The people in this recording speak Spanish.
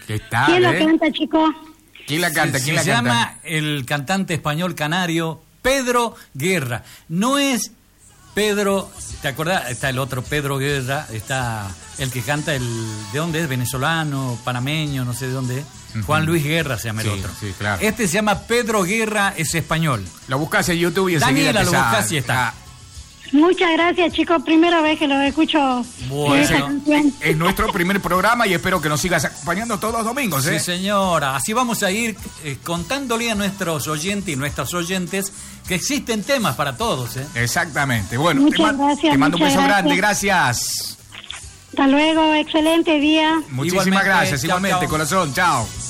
¿Qué tal, ¿Quién lo canta, chico? ¿Quién la canta? ¿Quién la Se canta? llama el cantante español canario Pedro Guerra. No es Pedro, ¿te acordás? Está el otro Pedro Guerra, está el que canta ¿de dónde es? Venezolano, panameño, no sé de dónde es. Juan Luis Guerra se llama el otro. Sí, claro. Este se llama Pedro Guerra, es español. Lo buscas en YouTube y enseguida Daniela te lo sale. buscas y está. Muchas gracias, chicos. Primera vez que lo escucho. Bueno. Esa canción. Es nuestro primer programa y espero que nos sigas acompañando todos los domingos, ¿eh? Sí, señora. Así vamos a ir contándole a nuestros oyentes y nuestras oyentes que existen temas para todos, ¿eh? Exactamente. Bueno, Muchas gracias, te mando un muchas beso gracias. grande. Gracias. Hasta luego. Excelente día. Muchísimas Igualmente, gracias. chao, Igualmente, chao. corazón. Chao.